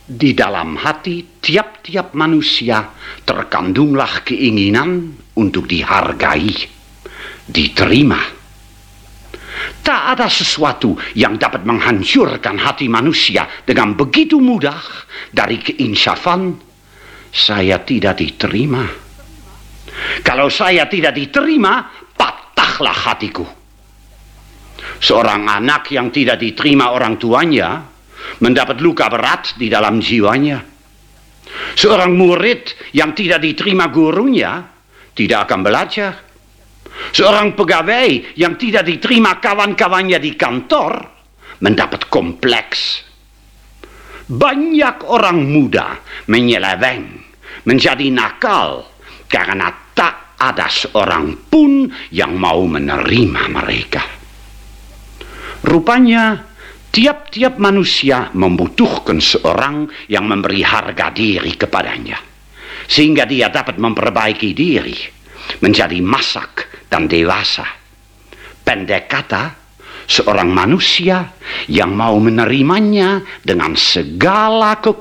Di dalam hati tiap-tiap manusia terkandunglah keinginan untuk dihargai, diterima. Tak ada sesuatu yang dapat menghancurkan hati manusia dengan begitu mudah dari keinsafan, saya tidak diterima. Kalau saya tidak diterima, patahlah hatiku. Seorang anak yang tidak diterima orang tuanya mendapat luka berat di dalam jiwanya. Seorang murid yang tidak diterima gurunya tidak akan belajar. Seorang pegawai yang tidak diterima kawan-kawannya di kantor mendapat kompleks. Banyak orang muda menyeleweng, menjadi nakal karena tak ada seorang pun yang mau menerima mereka. Rupanya tiap-tiap manusia membutuhkan seorang yang memberi harga diri kepadanya, sehingga dia dapat memperbaiki diri, menjadi masak dan dewasa. Pendek kata, seorang manusia yang mau menerimanya dengan segala kekuatan